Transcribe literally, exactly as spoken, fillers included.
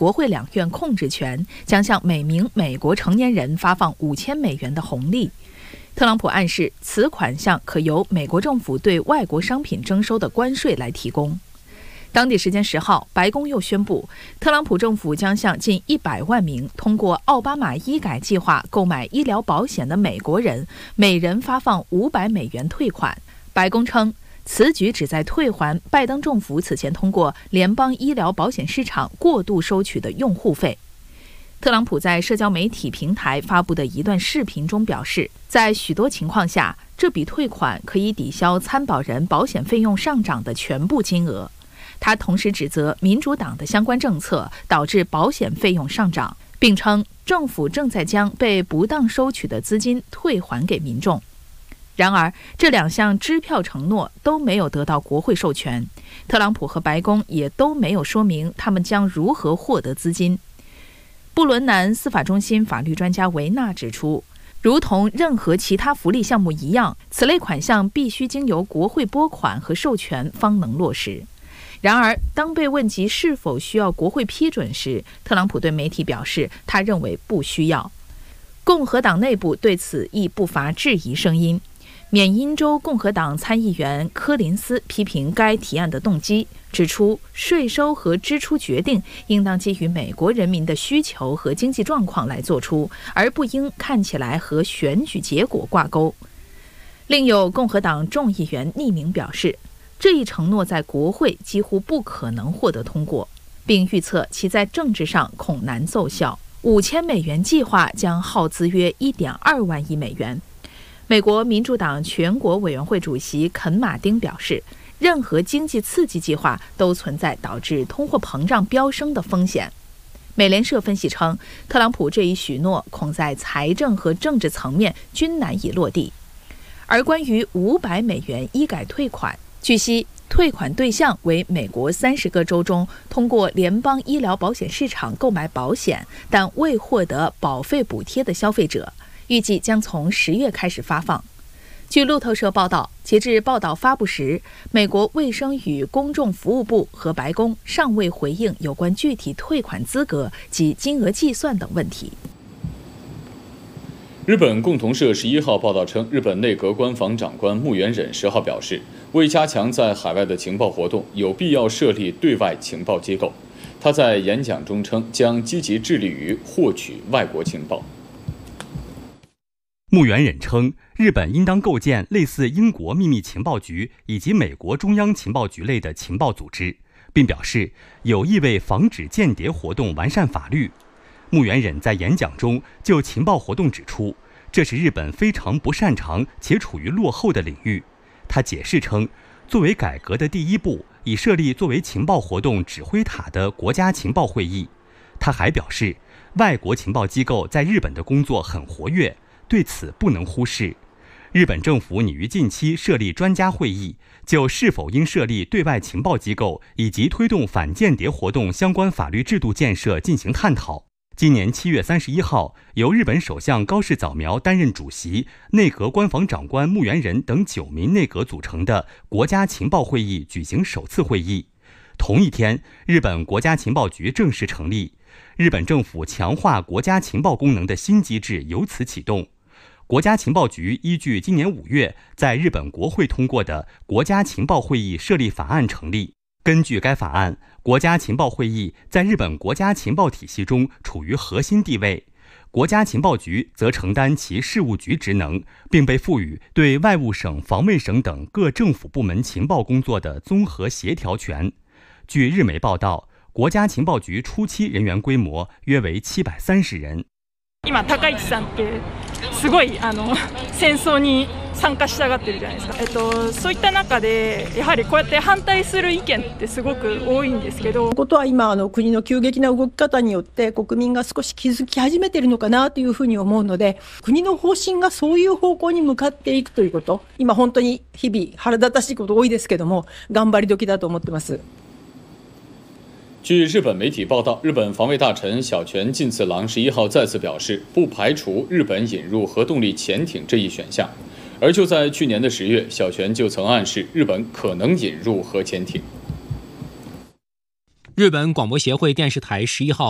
国会两院控制权，将向每名美国成年人发放五千美元的红利。特朗普暗示，此款项可由美国政府对外国商品征收的关税来提供。当地时间十号，白宫又宣布，特朗普政府将向近一百万名通过奥巴马医改计划购买医疗保险的美国人，每人发放五百美元退款。白宫称，此举旨在退还拜登政府此前通过联邦医疗保险市场过度收取的用户费。特朗普在社交媒体平台发布的一段视频中表示，在许多情况下，这笔退款可以抵消参保人保险费用上涨的全部金额。他同时指责民主党的相关政策导致保险费用上涨，并称政府正在将被不当收取的资金退还给民众。然而，这两项支票承诺都没有得到国会授权，特朗普和白宫也都没有说明他们将如何获得资金。布伦南司法中心法律专家维纳指出，如同任何其他福利项目一样，此类款项必须经由国会拨款和授权方能落实。然而，当被问及是否需要国会批准时，特朗普对媒体表示，他认为不需要。共和党内部对此亦不乏质疑声音。缅因州共和党参议员柯林斯批评该提案的动机，指出税收和支出决定应当基于美国人民的需求和经济状况来做出，而不应看起来和选举结果挂钩。另有共和党众议员匿名表示，这一承诺在国会几乎不可能获得通过，并预测其在政治上恐难奏效。五千美元计划将耗资约 一点二万亿美元。美国民主党全国委员会主席肯马丁表示，任何经济刺激计划都存在导致通货膨胀飙升的风险。美联社分析称，特朗普这一许诺恐在财政和政治层面均难以落地。而关于五百美元医改退款，据悉退款对象为美国三十个州中通过联邦医疗保险市场购买保险但未获得保费补贴的消费者，预计将从十月开始发放。据路透社报道，截至报道发布时，美国卫生与公众服务部和白宫尚未回应有关具体退款资格及金额计算等问题。 日本共同社十一号报道称，日本内阁官房长官木原忍十号表示，为加强在海外的情报活动，有必要设立对外情报机构。他在演讲中称，将积极致力于获取外国情报。 木原忍称，日本应当构建类似英国秘密情报局以及美国中央情报局类的情报组织，并表示有意为防止间谍活动完善法律。木原忍在演讲中就情报活动指出，这是日本非常不擅长且处于落后的领域。他解释称，作为改革的第一步，已设立作为情报活动指挥塔的国家情报会议。他还表示，外国情报机构在日本的工作很活跃，对此不能忽视。日本政府拟于近期设立专家会议，就是否应设立对外情报机构以及推动反间谍活动相关法律制度建设进行探讨。今年七月三十一号，由日本首相高市早苗担任主席，内阁官房长官木原忍等九名内阁组成的国家情报会议举行首次会议。同一天，日本国家情报局正式成立，日本政府强化国家情报功能的新机制由此启动。国家情报局依据今年五月在日本国会通过的国家情报会议设立法案成立。根据该法案，国家情报会议在日本国家情报体系中处于核心地位，国家情报局则承担其事务局职能，并被赋予对外务省、防卫省等各政府部門情報工作的综合协调权。据日媒报道，国家情報局初期人員規模約為七百三十人。 今高市さんってすごいあの戦争に参加したがってるじゃないですか。えっとそういった中でやはりこうやって反対する意見ってすごく多いんですけど、 ことは今あの国の急激な動き方によって国民が少し気づき始めているのかなというふうに思うので、国の方針がそういう方向に向かっていくということ、今本当に日々腹立たしいこと多いですけども、頑張り時だと思ってます。 据日本媒体报道，日本防卫大臣小泉进次郎十一号再次表示，不排除日本引入核动力潜艇这一选项。而就在去年的十月，小泉就曾暗示日本可能引入核潜艇。 日本广播协会电视台十一号